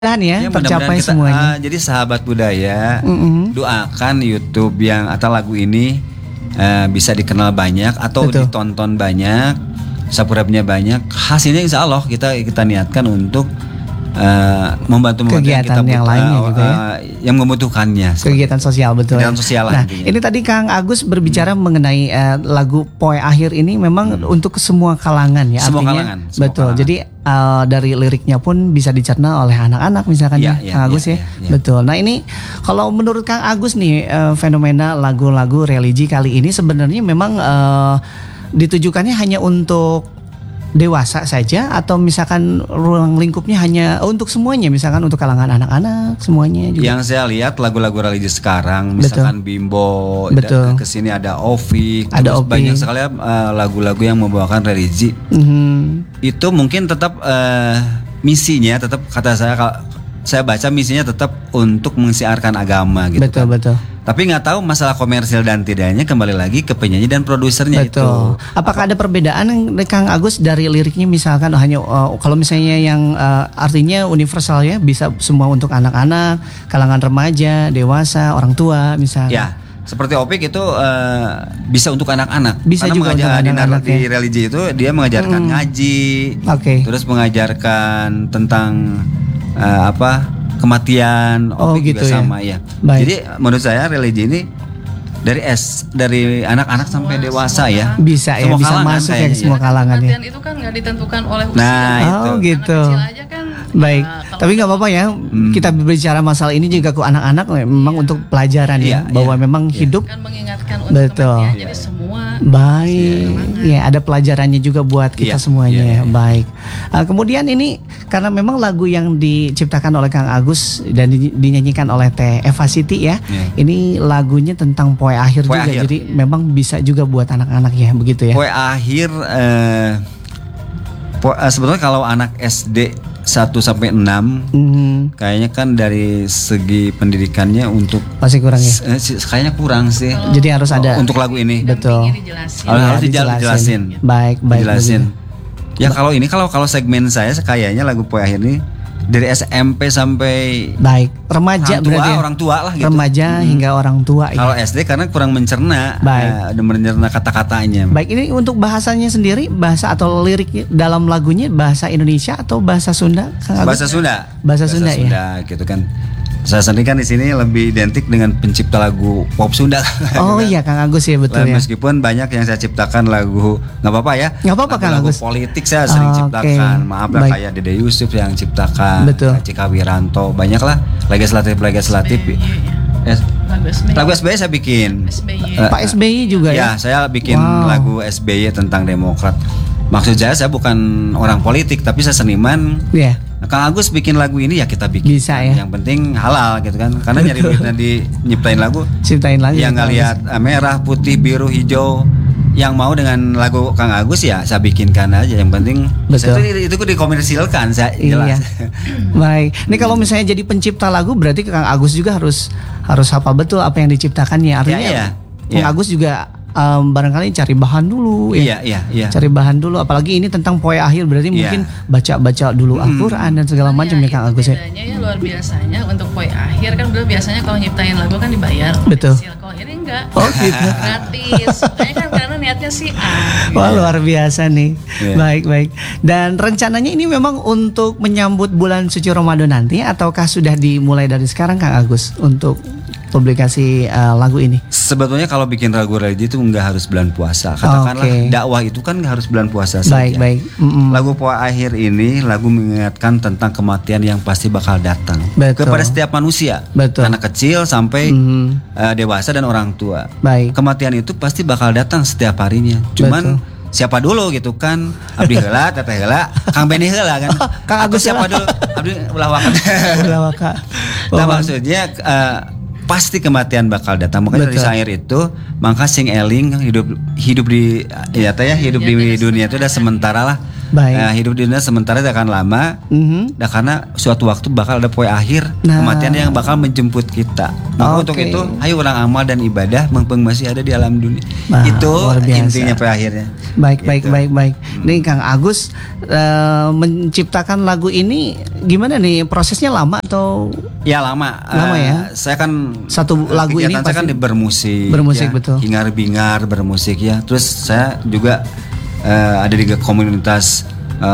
Ya, tercapai kita, semuanya. jadi sahabat budaya, doakan YouTube yang atau lagu ini bisa dikenal banyak atau Betul. ditonton banyak, subscribe-nya banyak. Hasilnya insya Allah kita niatkan untuk membantu Kegiatan yang lainnya juga ya. yang membutuhkannya. Kegiatan sosial, betul. Kegiatan sosial Nah, intinya. ini tadi Kang Agus berbicara mengenai lagu Poe Akhir ini memang untuk semua kalangan ya. Semua artinya, kalangan, semua betul. kalangan. Jadi dari liriknya pun bisa dicerna oleh anak-anak misalkan Iya, ya, iya, Kang Agus iya, ya. iya. Betul. Nah, ini kalau menurut Kang Agus nih fenomena lagu-lagu religi kali ini sebenarnya memang ditujukannya hanya untuk dewasa saja atau misalkan ruang lingkupnya hanya untuk semuanya, misalkan untuk kalangan anak-anak semuanya juga. Yang saya lihat lagu-lagu religi sekarang, misalkan Bimbo, Betul. kesini ada Ovik, Ada terus Ovik. banyak sekali lagu-lagu yang membawakan religi. Itu mungkin tetap misinya, tetap kata saya baca misinya tetap untuk mensiarkan agama gitu. Betul, kan. betul. Tapi nggak tahu masalah komersil dan tidaknya kembali lagi ke penyanyi dan produsernya itu. Betul. Apakah ada perbedaan Kang Agus dari liriknya misalkan hanya kalau misalnya yang artinya universal ya, bisa semua untuk anak-anak, kalangan remaja, dewasa, orang tua misalnya. Ya, seperti Opik itu bisa untuk anak-anak. Bisa karena juga untuk anak-anak, di ya. religi itu dia mengajarkan ngaji, Oke. terus mengajarkan tentang kematian. Oh, Opik gitu juga ya. sama ya. Baik. Jadi menurut saya religi ini dari anak-anak sampai dewasa ya. Bisa ya, Semua bisa kalangan masuk ya kayaknya ke semua kalangan ya. Kematian itu kan nggak ditentukan oleh usia. Nah, itu. Oh gitu. Anak kecil aja kan. Baik, kalau tapi nggak apa-apa ya. Kita berbicara masalah ini juga ke anak-anak memang untuk pelajaran ya, Iya, bahwa iya, memang iya. hidup kan mengingatkan untuk Betul. kematian. Jadi semua baik. Ya, ada pelajarannya juga buat kita Iya, semuanya iya, ya. iya. Baik. Kemudian ini karena memang lagu yang diciptakan oleh Kang Agus dan dinyanyikan oleh Teh Eva Siti ya. Iya. Ini lagunya tentang Poe Akhir Poe juga. Akhir. Jadi memang bisa juga buat anak-anak ya, begitu ya. Poe akhir sebetulnya kalau anak SD 1 sampai 6 kayaknya kan dari segi pendidikannya untuk Masih kurang ya. kayaknya kurang sih. Jadi harus ada Untuk lagu ini. Betul. dampingnya dijelasin. Harus dijelasin. dijelasin. Baik, baik. Dijelasin. begitu. Ya kalau ini kalau segmen saya kayaknya lagu Poe Akhir ini dari SMP sampai Baik, remaja berarti ya. orang tua lah gitu. Remaja hingga orang tua ya. Kalau SD karena kurang mencerna, Baik. mencerna kata-katanya. Baik, ini untuk bahasanya sendiri, bahasa atau lirik dalam lagunya bahasa Indonesia atau bahasa Sunda? Kang Agus? Bahasa Sunda. Bahasa Sunda ya? gitu kan. Saya sendiri kan di sini lebih identik dengan pencipta lagu pop Sunda. Oh iya, Kang Agus ya, betul ya. Meskipun banyak yang saya ciptakan lagu nggak apa-apa ya. Nggak apa-apa, Kang Lagu Agus. politik saya sering Oke. ciptakan. Maaf lah Baik. kayak Dede Yusuf yang ciptakan. Betul. Cika Wiranto, banyak lah legislatif. Lagu SBY. Lagu SBY saya bikin. SBY. Pak SBY juga Ya, ya? saya bikin Wow. lagu SBY tentang Demokrat. Maksud saya bukan orang politik tapi saya seniman. Iya. Nah, Kang Agus bikin lagu ini ya kita bikin. Bisa ya. Yang penting halal gitu kan. Karena nyari duitnya di nyiptain lagu. Ciptain lagi. Yang nggak Kang lihat merah, putih, biru, hijau. Yang mau dengan lagu Kang Agus ya saya bikinkan aja. Yang penting Betul. itu dikomersilkan saya Iya. jelas. Baik. Ini kalau misalnya jadi pencipta lagu berarti Kang Agus juga harus hafal betul apa yang diciptakannya. Artinya Iya. Kang Agus juga barangkali cari bahan dulu ya. Iya. Cari bahan dulu, apalagi ini tentang Poe Akhir berarti Iya. mungkin baca-baca dulu Al-Qur'an dan segala macam ya Kang Agus ya. Bedanya ya luar biasanya untuk Poe Akhir kan beliau biasanya kalau nyiptain lagu kan dibayar. Betul. Kalau ini enggak. Oh gitu. Gratis. Makanya kan karena niatnya sih Wah luar biasa nih. Iya. Baik. Dan rencananya ini memang untuk menyambut bulan suci Ramadan nanti ataukah sudah dimulai dari sekarang Kang Agus untuk publikasi lagu ini? Sebetulnya kalau bikin lagu religi itu nggak harus bulan puasa. Katakanlah Oke. dakwah itu kan nggak harus bulan puasa saja. Baik. Lagu Poe Akhir ini lagu mengingatkan tentang kematian yang pasti bakal datang Betul. kepada setiap manusia, Betul. anak kecil sampai dewasa dan orang tua. Baik. Kematian itu pasti bakal datang setiap harinya. Cuman siapa dulu gitu kan? Abdi heula, teteh heula, Kang Beni heula kan? Kang Atau Agus siapa dulu? Abdi ulah wakat. Ulah waka. Nah, maksudnya pasti kematian bakal datang. Makanya dari Betul. syair itu, maka sing eling hidup di dunia itu udah sementara lah. Baik. Hidup di dunia sementara akan lama. Dan karena suatu waktu bakal ada poin akhir, kematian yang bakal menjemput kita. Maka untuk itu, ayo orang amal dan ibadah mumpung masih ada di alam dunia. Itu intinya poin akhirnya. Baik. Nih Kang Agus menciptakan lagu ini gimana nih, prosesnya lama atau? Ya lama. Lama ya. Saya kan satu lagu ini pasti kan bermusik ya, betul. Hingar-bingar bermusik ya. Terus saya juga ada di komunitas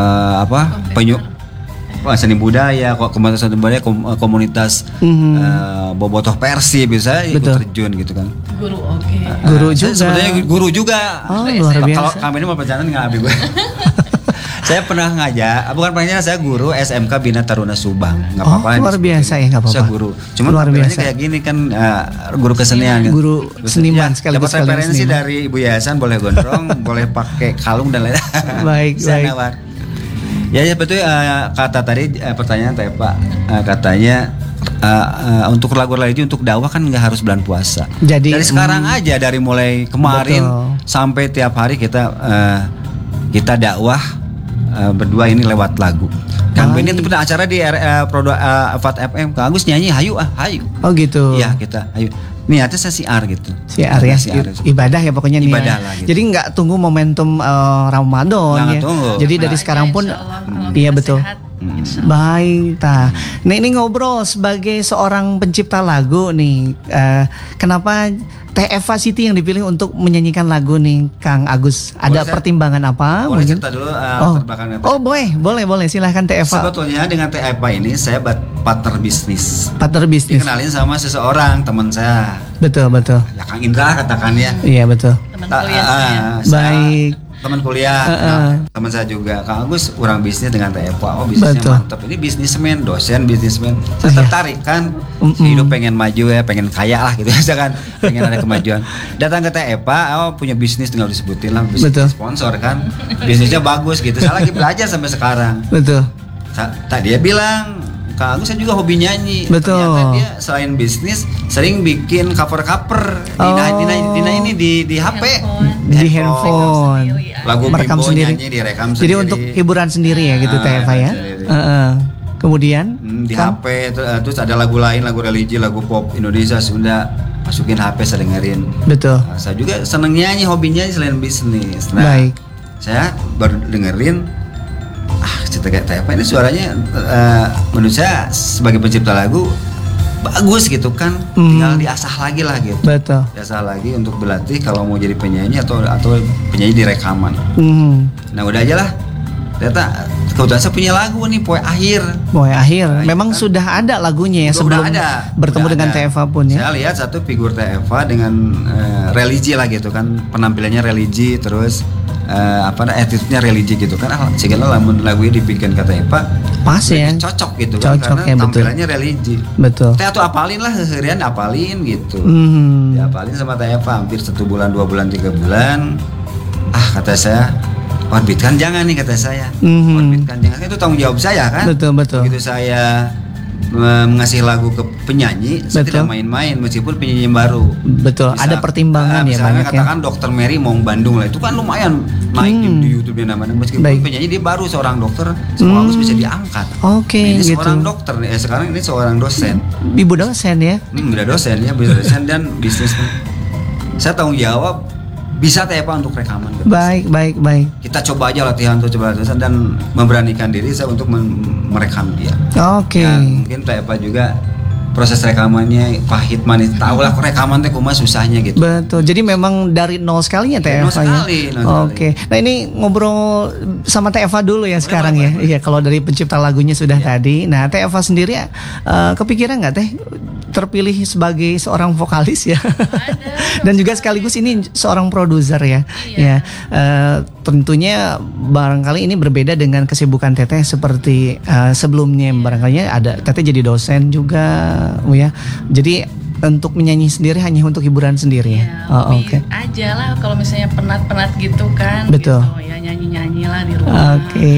seni budaya, komunitas seni budaya, komunitas bobotoh Persib, bisa ikut terjun gitu kan. Guru guru juga. Sebenarnya guru juga. Oh, luar biasa. Kalau kami ini mau perjalanan nggak habis gue. Saya pernah ngajak, bukan pernah, saya guru SMK Bina Taruna Subang. Nggak apa-apa. Luar biasa ya, nggak apa-apa. Saya guru. Cuma tampilannya kayak gini kan, guru kesenian. Guru seniman sekaligus. Dapat referensi dari Ibu Yayasan, boleh gondrong, boleh pakai kalung dan lain-lain. Baik. Ya betul, kata tadi pertanyaan teh Pak, katanya untuk lagu religi untuk dakwah kan nggak harus bulan puasa. Jadi dari sekarang aja, dari mulai kemarin sampai tiap hari kita dakwah berdua ini lewat lagu. Kang Benny itu pernah acara di Fat FM, Kang Agus nyanyi hayu. Oh gitu. Iya kita hayu. Niatnya saya siar gitu. Siar ya. Ibadah ya pokoknya nih. Ibadah lah gitu. Jadi nggak tunggu momentum Ramadan ya. Tunggu. Jadi dari sekarang pun iya betul. Baik, nah ini ngobrol sebagai seorang pencipta lagu nih, kenapa TFA City yang dipilih untuk menyanyikan lagu nih, Kang Agus? Ada pertimbangan apa? Boleh cerita dulu terbelakangnya. Oh boleh, silahkan TFA. Sebetulnya dengan TFA ini saya partner bisnis. Dikenalin sama seseorang teman saya. Betul. Ya Kang Indra katakan ya. Iya betul. Teman kuliah saya. Baik. Teman kuliah, teman saya juga, Kang Agus orang bisnis dengan TFA. Oh bisnisnya mantap. Ini bisnismen, dosen bisnismen. Saya tertarik kan, hidup pengen maju ya, pengen kaya lah gitu aja kan, pengen ada kemajuan. Datang ke TFA, punya bisnis tinggal disebutin lah, bisnis sponsor kan, bisnisnya bagus gitu. Saya lagi belajar sampai sekarang. Betul. Tadi dia bilang, Kang Agus saya juga hobi nyanyi. Betul. Ternyata dia selain bisnis sering bikin cover di HP, di handphone. Lagu merekam Bimbo sendiri. Nyanyi direkam Jadi sendiri. untuk hiburan sendiri ya gitu TFA ya. Kemudian di HP terus ada lagu lain, lagu religi, lagu pop Indonesia sudah masukin HP saya dengerin. Betul. Saya juga seneng nyanyi, hobinya selain bisnis. Nah, baik. Saya baru dengerin cerita kayak TFA ini suaranya menurut saya sebagai pencipta lagu bagus gitu kan, tinggal diasah lagi lah gitu. Betul. Diasah lagi untuk berlatih kalau mau jadi penyanyi atau penyanyi di rekaman. Nah udah aja lah. Ternyata kebetulan saya punya lagu nih, Poe Akhir. Memang kan sudah ada lagunya ya sebelum bertemu dengan TFA pun ya. Saya lihat satu figur TFA dengan religi lah gitu kan, penampilannya religi, terus attitude-nya religi gitu kan. Sehingga lagunya dibikin kata Eva pas ya, cocok gitu kan, karena ya, tampilannya religi. Betul. Teh tuh apalin lah, harian apalin gitu. Diapalin sama Teh Eva hampir 1 bulan, 2 bulan, 3 bulan. Kata saya, orbitkan jangan nih, kata saya. Orbitkan jangan, itu tanggung jawab saya kan. Betul. Begitu saya mengasih lagu ke penyanyi, saya tidak main-main meskipun penyanyi yang baru. Betul. Bisa, ada pertimbangan ya banyak ya. Katakan Dokter Mary Maung Bandung lah, itu kan lumayan naik di YouTube dia namanya, meskipun penyanyi dia baru seorang dokter, semua harus bisa diangkat. Ini gitu. Seorang dokter, sekarang ini seorang dosen. Ibu dosen ya? Udah dosen ya, dosen dan bisnis. Saya tanggung jawab. Bisa TFA untuk rekaman. Baik. Kita coba aja latihan dan memberanikan diri saya untuk merekam dia. Ya, mungkin TFA juga proses rekamannya pahit manis. Tahu lah rekaman teh kumaha susahnya gitu. Betul. Jadi memang dari nol sekali ya TFA ya. Oke. Nah ini ngobrol sama TFA dulu ya sekarang ya. Iya, kalau dari pencipta lagunya sudah tadi. Nah TFA sendiri kepikiran nggak Teh terpilih sebagai seorang vokalis ya? Dan juga sekaligus ini seorang produser ya. Ya. Tentunya barangkali ini berbeda dengan kesibukan Teteh seperti sebelumnya. Barangkali ada Teteh jadi dosen juga, ya. Jadi untuk menyanyi sendiri hanya untuk hiburan sendiri ya. Oke. Aja lah kalau misalnya penat-penat gitu kan. Betul. Gitu, ya nyanyi-nyanyi lah di rumah.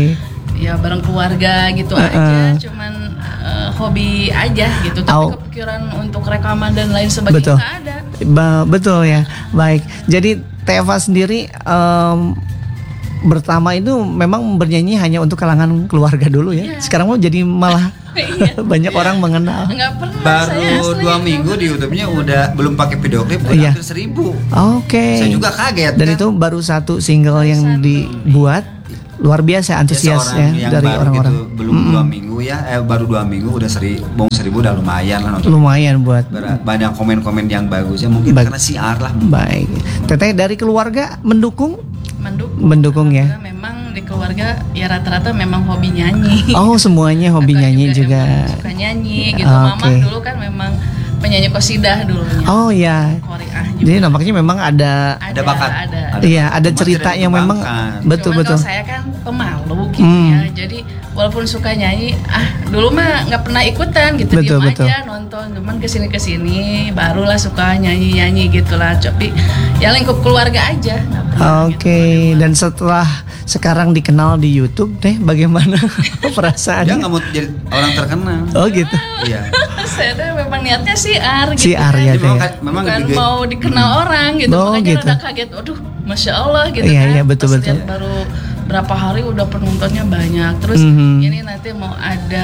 Ya bareng keluarga gitu aja. Cuman hobi aja gitu. Tapi kepikiran untuk rekaman dan lain sebagainya nggak ada. Betul ya. Baik. Jadi TFA sendiri pertama itu memang bernyanyi hanya untuk kalangan keluarga dulu ya. Sekarang mau jadi malah banyak orang mengenal. Nggak pernah. Baru 2 minggu di YouTube-nya udah belum pakai video klip udah hampir 1.000. Oke. Saya juga kaget. Dan itu baru satu single yang dibuat. Luar biasa antusias ya dari orang-orang. Gitu, belum 2 minggu ya, baru 2 minggu udah 1.000 udah lumayan lah nonton. Lumayan buat banyak komen-komen yang bagus ya, mungkin karena siar lah. Baik. Teteh dari keluarga mendukung ya. Memang di keluarga ya rata-rata memang hobi nyanyi. Oh, semuanya hobi nyanyi juga. Suka nyanyi gitu. Mama dulu kan memang penyanyi qasidah dulunya. Oh ya. Jadi nampaknya memang ada bakat. Iya, ada cerita yang memang betul. Kalau saya kan pemalu gitu ya. Jadi walaupun suka nyanyi, dulu mah nggak pernah ikutan gitu, diem aja nonton. Cuman kesini barulah suka nyanyi gitulah. Tapi ya lingkup keluarga aja. Oke. Dan setelah sekarang dikenal di YouTube deh, bagaimana perasaannya? Dia nggak mau jadi orang terkenal. Oh gitu. Iya. Saya tuh memang niatnya siar gitu. Siar ya teh. Memang bukan mau dikenal orang gitu. Makanya gitu. rada kaget. Aduh, Masya Allah gitu kan. Iya betul. Baru berapa hari udah penontonnya banyak. Terus ini nanti mau ada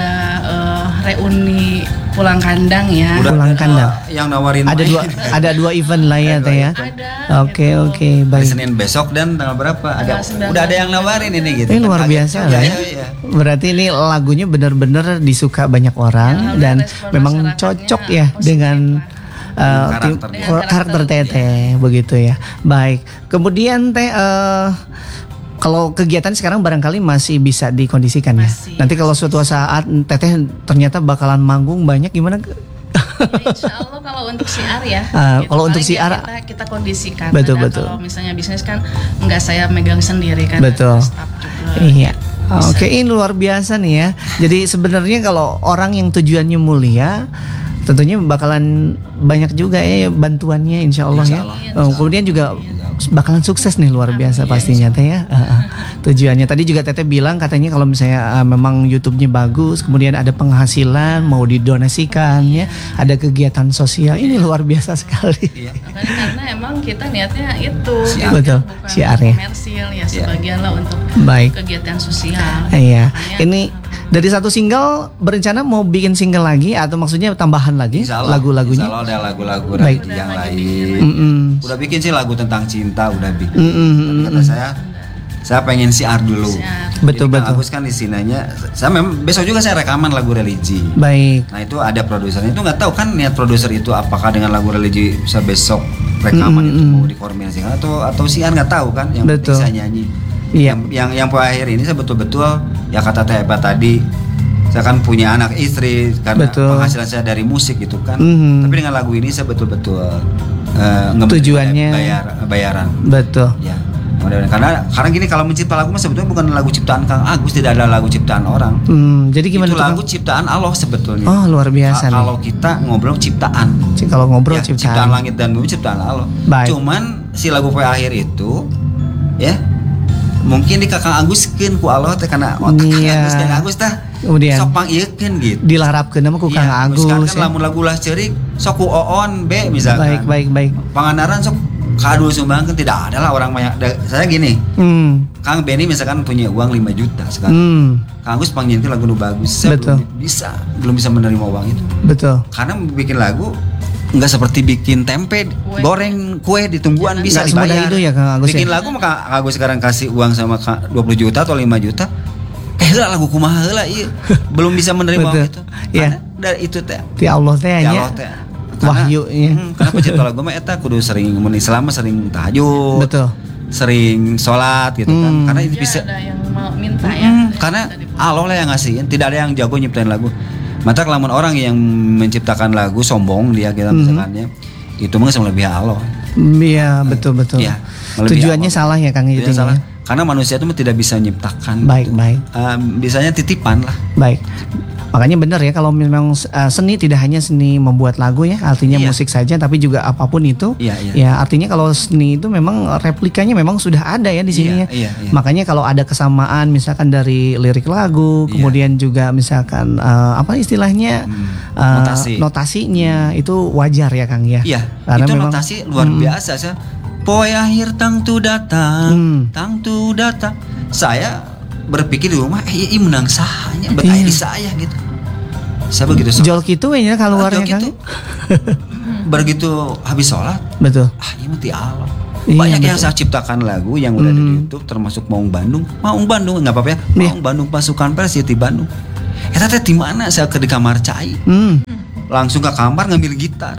reuni pulang kandang ya. Pulang kandang. Yang nawarin ada dua event lah ya teh ya. Ada. Oke, baik. Senin besok dan tanggal berapa? Udah ada yang nawarin ini gitu. Ini luar biasa lah ya. Berarti ini lagunya benar-benar disuka banyak orang dan memang cocok ya dengan karakter Teteh begitu ya. Baik. Kemudian Teh kalau kegiatan sekarang barangkali masih bisa dikondisikan ya. Nanti kalau suatu saat Teteh ternyata bakalan manggung banyak gimana? Insya Allah kalau untuk siar ya. Kalau untuk siar kita kondisikan. Betul. Kalau misalnya bisnis kan nggak saya megang sendiri kan. Betul. Staff juga. Iya. Oke, ini luar biasa nih ya. Jadi sebenarnya kalau orang yang tujuannya mulia, tentunya bakalan banyak juga ya bantuannya insya Allah ya. Kemudian juga bakalan sukses nih luar biasa pastinya Teh ya. Tujuannya tadi juga Teteh bilang katanya kalau misalnya memang YouTube-nya bagus, kemudian ada penghasilan mau didonasikan ya, ada kegiatan sosial, ini luar biasa sekali. Karena emang kita niatnya itu betul, siar ya. Komersil ya sebagian lah untuk kegiatan sosial. Iya. Ini dari satu single berencana mau bikin single lagi atau maksudnya tambahan lagi lagu-lagunya? Insya Allah ada lagu-lagu yang lain. Udah bikin sih lagu tentang cinta udah bikin. Tapi kata saya pengen siar dulu. Betul. Agus kan istilahnya, saya memang besok juga saya rekaman lagu religi. Baik. Nah itu ada produsernya, itu nggak tahu kan niat produser itu apakah dengan lagu religi bisa besok rekaman itu mau dikoordinasikan atau siar nggak tahu kan, yang penting saya nyanyi. Iya. Yang akhir ini saya betul-betul ya kata Teh Eba tadi, saya kan punya anak istri karena penghasilan saya dari musik gitu kan. Tapi dengan lagu ini saya betul-betul tujuannya bayaran. Betul. Ya. Karena gini, kalau mencipta lagu sebetulnya bukan lagu ciptaan Kang Agus, tidak ada lagu ciptaan orang. Jadi gimana itu lagu ciptaan Allah sebetulnya. Oh luar biasa. Kalau kita ngobrol ciptaan. Kalau ngobrol ya, ciptaan langit dan bumi ciptaan Allah. Baik. Cuman si lagu akhir itu ya mungkin di Kakang Agus kan ku Allah teh karena Kakang Agus tah kemudian sok pangiekeun gitu. Dilarapkeun mah ku Kang Agus. Sekarang kan lamun lagu lah ceurik sok ku oon be misalkan. Baik. Pangandaran sok kado sumbang kan tidak ada lah orang banyak. Saya gini, Kang Benny misalkan punya uang 5 juta sekarang. Kang Agus panggilin lagu nu bagus, saya belum bisa menerima uang itu. Betul. Karena bikin lagu nggak seperti bikin tempe, goreng kue di tumbuhan bisa dibayar. Itu ya Kang Agus. Bikin lagu maka Kang Agus sekarang kasih uang sama 20 juta atau 5 juta. Heula lagu kumaha heula ieu. Belum bisa menerima uang itu. Iya. Dari itu teh. Ti Allah teh nya. Wahyu ya. Karena pencipta lagu mah eta kudu sering mun Islam sering tahajud. Betul. Sering sholat gitu kan. Karena itu bisa ada yang mau minta ya. Karena Allah lah yang ngasihin, tidak ada yang jago nyiptain lagu. Mata kelamun orang yang menciptakan lagu sombong dia kita misalkannya, itu mah melebihi Allah. Iya, betul. Ya, tujuannya Allah. Salah ya Kang itu. Salah. Karena manusia itu tidak bisa menciptakan. Baik. Bisanya titipan lah. Baik. Makanya benar ya kalau memang seni tidak hanya seni membuat lagu ya, artinya musik saja, tapi juga apapun itu. Ya artinya kalau seni itu memang replikanya memang sudah ada ya di sini ya. Makanya kalau ada kesamaan misalkan dari lirik lagu, kemudian juga misalkan apa istilahnya notasinya itu wajar ya Kang ya. Iya. Karena itu memang, notasi luar biasa sih. Poe akhir tang tu datang, tang tu datang. Saya berpikir di rumah, ini menang sahanya, betah di saya gitu. Saya begitu sholat. Jol gitu ya keluarnya Kang. Begitu habis sholat, betul. Ini mati Allah. Banyak yang saya ciptakan lagu yang udah di YouTube, termasuk Maung Bandung nggak apa-apa ya. Maung Bandung pasukan Persib di Bandung. Eta teh di mana? Saya ke di kamar cai. Langsung ke kamar ngambil gitar.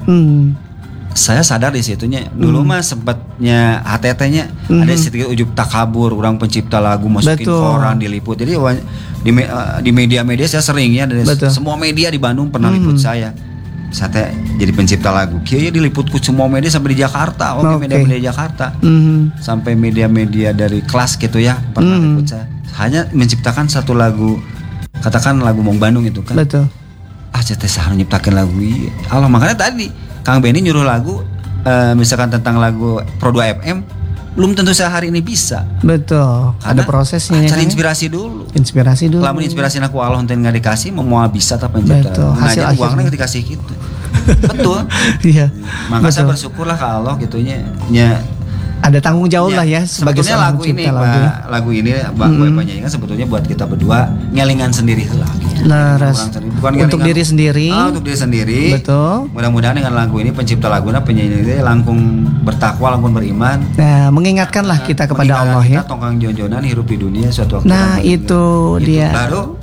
Saya sadar di situnya. Dulu mah sempatnya HTT-nya ada sedikit ujub takabur, orang pencipta lagu masukin koran diliput. Jadi di media-media saya sering ya dari semua media di Bandung pernah liput saya. Saya jadi pencipta lagu. Kayaknya diliputku semua media sampai di Jakarta. Media-media Jakarta. Sampai media-media dari kelas gitu ya pernah liput saya. Hanya menciptakan satu lagu, katakan lagu Maung Bandung itu kan. Betul. Saya harus nyiptakan lagu ini. Allah, makanya tadi Kang Benny nyuruh lagu misalkan tentang lagu Pro 2 FM, belum tentu saya hari ini bisa. Betul. Ada prosesnya. Cari inspirasi dulu. Kalau inspirasi aku Allah untuk nggak dikasih, mau bisa tapi betul. Hasil uangnya dikasih gitu. Betul. Iya. Maka saya bersyukurlah ke Allah gitunya. Ada tanggung jawab lah ya sebagai sebetulnya lagu ini Mbak Boy penyanyikan sebetulnya buat kita berdua ngelingan sendiri lah. Nah, untuk diri sendiri. Untuk diri sendiri. Betul. Mudah-mudahan dengan lagu ini pencipta lagunya penyanyi ini langkung bertakwa, langkung beriman. Nah, mengingatkanlah kita kepada Allah ya. Kita tongkang jonjonan hirup di dunia suatu waktu. Nah, itu dia. Baru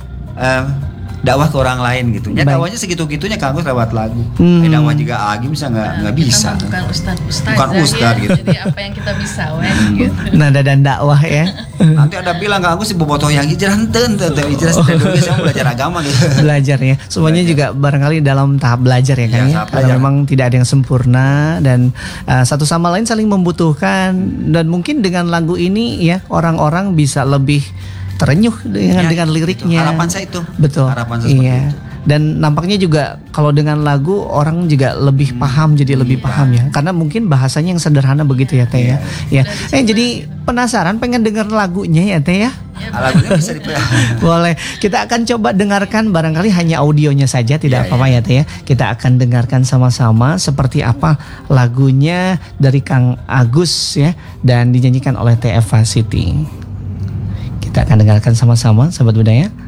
dakwah ke orang lain gitu. Ya dakwahnya segitu-gitunya Kang Gus lewat lagu. Dakwah juga Agi bisa nggak bisa. Bukan ustadz gitu. Jadi apa yang kita bisa gitu. Nada dan dakwah ya. Nanti ada bilang Kang Gus bobotoh yang hijrah enten hijrah dulu saya belajar agama gitu. Belajar ya. Semuanya juga barangkali dalam tahap belajar ya Kang ya. Karena memang tidak ada yang sempurna dan satu sama lain saling membutuhkan dan mungkin dengan lagu ini ya orang-orang bisa lebih terenyuh dengan liriknya. Itu. Harapan saya itu. Betul. Harapan saya seperti itu. Dan nampaknya juga kalau dengan lagu orang juga lebih paham, jadi lebih paham ya. Karena mungkin bahasanya yang sederhana begitu ya Teh ya. Jadi penasaran pengen dengar lagunya ya Teh ya. Lagunya bisa boleh. Kita akan coba dengarkan barangkali hanya audionya saja tidak apa-apa ya Teh ya. Kita akan dengarkan sama-sama seperti apa lagunya dari Kang Agus ya dan dinyanyikan oleh TF Siti. Kita akan dengarkan sama-sama sahabat budaya.